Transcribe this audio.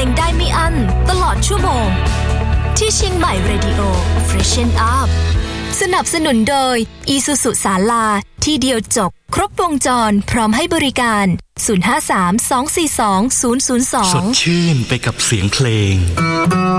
งได้ไม่อั้นตลอดชั่วโมงที่เชียงใหม่ Radio Freshen Up สนับสนุนโดย Isuzu ศาลาที่เดียวจบครบวงจรพร้อมให้บริการ053 242 002 สดชื่นไปกับเสียงเพลง